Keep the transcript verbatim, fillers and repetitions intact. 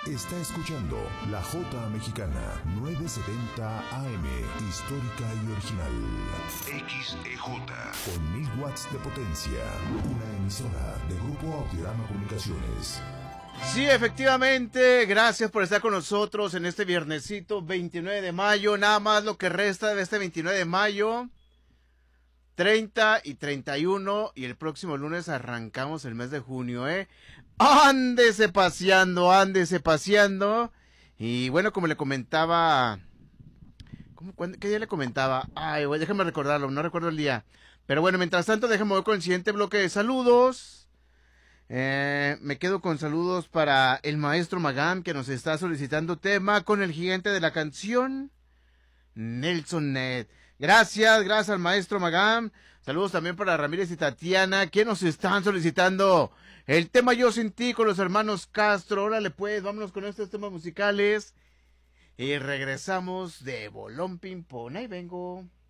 Está escuchando La Jota Mexicana, novecientos setenta A M, histórica y original. X E J, con mil watts de potencia. Una emisora de Grupo Audiorama Comunicaciones. Sí, efectivamente, gracias por estar con nosotros en este viernesito veintinueve de mayo, nada más lo que resta de este veintinueve de mayo, treinta y treinta y uno, y el próximo lunes arrancamos el mes de junio, ¿eh? Ándese paseando, ándese paseando, y bueno, como le comentaba, ¿cómo, cuándo, ¿qué día le comentaba? Ay, güey, déjame recordarlo, no recuerdo el día, pero bueno, mientras tanto, déjame voy con el siguiente bloque de saludos. Eh, me quedo con saludos para el maestro Magam, que nos está solicitando tema con el gigante de la canción, Nelson Ned. Gracias, gracias al maestro Magam. Saludos también para Ramírez y Tatiana, que nos están solicitando el tema Yo Sin Ti con los hermanos Castro. Órale pues, vámonos con estos temas musicales y regresamos de Bolón Ping Pong. Ahí vengo.